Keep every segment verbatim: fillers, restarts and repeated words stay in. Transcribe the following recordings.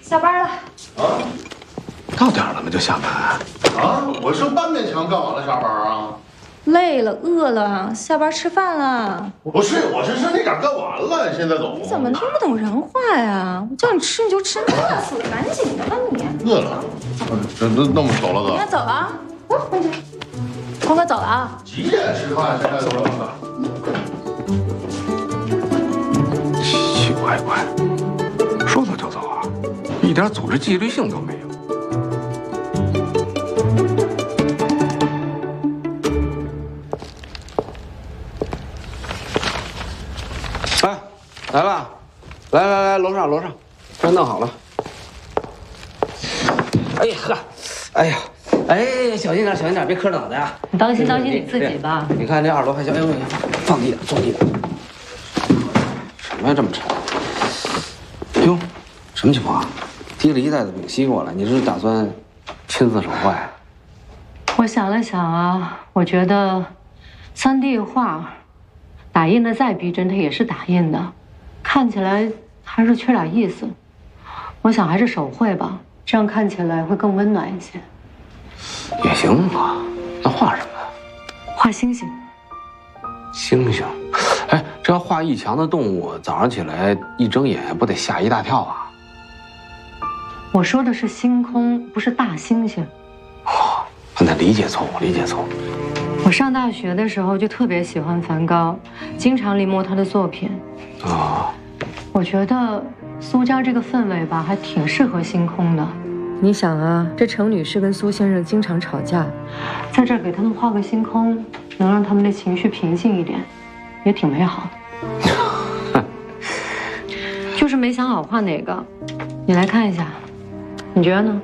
下班了。 啊？ 到点了吗？就下班？ 啊！我是半面墙干完了下班啊？ 累了，饿了，下班吃饭了。 不是，我是是那点干完了，现在走。 你怎么听不懂人话呀？我叫你吃你就吃，饿死了，赶紧的吧你。 饿了。这都那么走了你都。 看走了啊？哦，快点，坤哥走了啊？ 几点吃饭？现在走了。 奇奇怪怪，说走就走啊，一点组织纪律性都没有。哎，来了，来来来，楼上楼上，全弄好了。哎呀呵，哎呀，哎，小心点，小心点，别磕着脑袋啊！ 你当心当心你自己吧。 你看这二楼还小，哎呦，放低点，坐低点。什么呀，这么沉？哟，什么情况啊？提了一袋子丙烯过来，你是打算亲自手坏？ 我想了想啊，我觉得三 D 画打印的再逼真，它也是打印的，看起来还是缺点意思。我想还是手绘吧，这样看起来会更温暖一些。 也行啊，那画什么？ 画星星。 星星？哎，这要画一墙的动物，早上起来一睁眼，不得吓一大跳啊？ 我说的是星空，不是大猩猩。 哦，那理解错误，理解错误。 我上大学的时候就特别喜欢梵高，经常临摹他的作品。 哦， 我觉得苏家这个氛围吧，还挺适合星空的。你想啊，这程女士跟苏先生经常吵架，在这儿给他们画个星空，能让他们的情绪平静一点，也挺美好的。就是没想好画哪个，你来看一下，你觉得呢？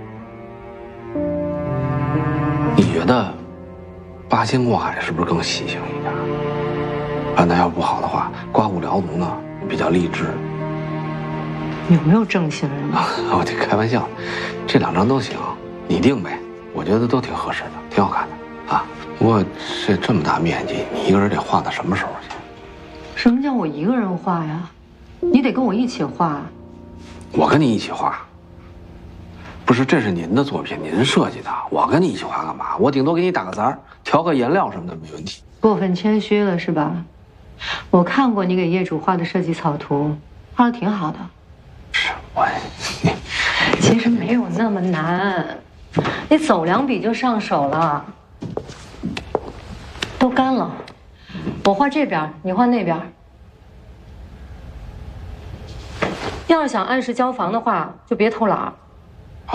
你觉得八仙过海是不是更喜庆一点？啊，那要不好的话，刮骨疗毒呢比较励志。 有没有正形人啊？ 我得开玩笑，这两张都行，你定呗。我觉得都挺合适的，挺好看的啊。不过这这么大面积，你一个人得画到什么时候去？ 什么叫我一个人画呀？你得跟我一起画。 我跟你一起画。不是，这是您的作品，您设计的，我跟你一起画干嘛？我顶多给你打个杂，调个颜料什么的，没问题。 过分谦虚了是吧？我看过你给业主画的设计草图，画的挺好的。 是我，你其实没有那么难，你走两笔就上手了。都干了，我画这边，你画那边。要是想按时交房的话，就别偷懒。